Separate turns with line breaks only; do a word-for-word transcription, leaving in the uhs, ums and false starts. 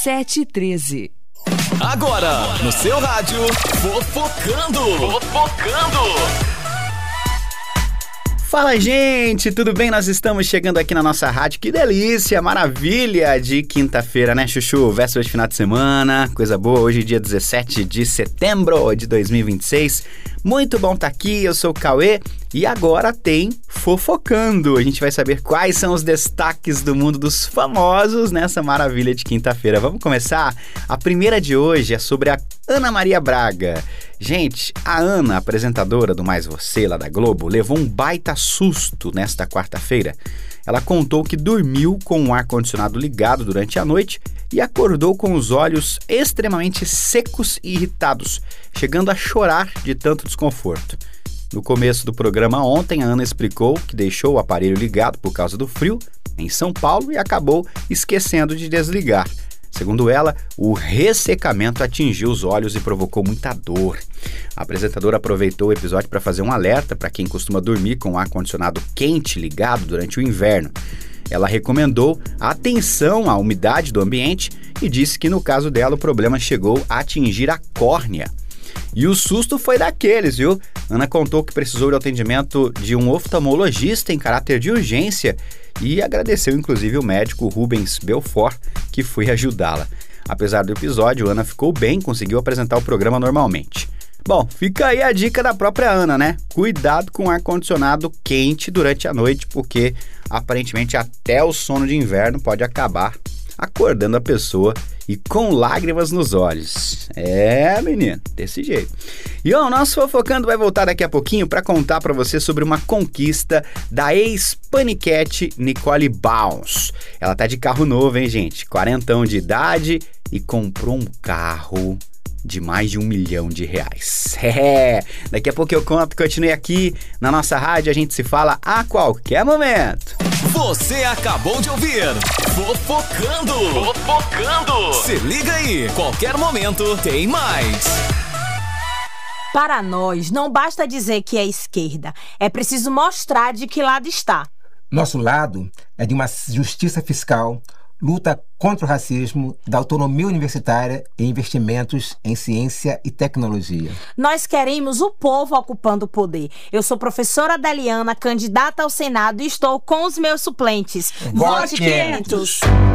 sete e treze.
Agora, no seu rádio, Fofocando! Fofocando!
Fala, gente, tudo bem? Nós estamos chegando aqui na nossa rádio. Que delícia, maravilha de quinta-feira, né, Chuchu? Véspera de final de semana, coisa boa. Hoje, dia dezessete de setembro de dois mil e vinte e seis. Muito bom estar aqui, eu sou o Cauê e agora tem Fofocando. A gente vai saber quais são os destaques do mundo dos famosos nessa maravilha de quinta-feira. Vamos começar? A primeira de hoje é sobre a Ana Maria Braga. Gente, a Ana, apresentadora do Mais Você, lá da Globo, levou um baita susto nesta quarta-feira. Ela contou que dormiu com o ar-condicionado ligado durante a noite e acordou com os olhos extremamente secos e irritados, chegando a chorar de tanto desconforto. No começo do programa ontem, a Ana explicou que deixou o aparelho ligado por causa do frio em São Paulo e acabou esquecendo de desligar. Segundo ela, o ressecamento atingiu os olhos e provocou muita dor. A apresentadora aproveitou o episódio para fazer um alerta para quem costuma dormir com o ar-condicionado quente ligado durante o inverno. Ela recomendou atenção à umidade do ambiente e disse que no caso dela o problema chegou a atingir a córnea. E o susto foi daqueles, viu? Ana contou que precisou de atendimento de um oftalmologista em caráter de urgência e agradeceu inclusive o médico Rubens Belfort, que foi ajudá-la. Apesar do episódio, Ana ficou bem e conseguiu apresentar o programa normalmente. Bom, fica aí a dica da própria Ana, né? Cuidado com o ar-condicionado quente durante a noite, porque aparentemente até o sono de inverno pode acabar acordando a pessoa e com lágrimas nos olhos. É, menino, desse jeito. E ó, o nosso Fofocando vai voltar daqui a pouquinho para contar para você sobre uma conquista da ex-paniquete Nicole Baus. Ela tá de carro novo, hein, gente? Quarentão de idade e comprou um carro de mais de um milhão de reais. É, daqui a pouco eu conto, continue aqui na nossa rádio, a gente se fala a qualquer momento.
Você acabou de ouvir Fofocando! Fofocando! Se liga aí, qualquer momento tem mais.
Para nós, não basta dizer que é esquerda, é preciso mostrar de que lado está.
Nosso lado é de uma justiça fiscal, luta contra o racismo, da autonomia universitária e investimentos em ciência e tecnologia.
Nós queremos o povo ocupando o poder. Eu sou professora Deliana, candidata ao Senado e estou com os meus suplentes.
Vote quinhentos!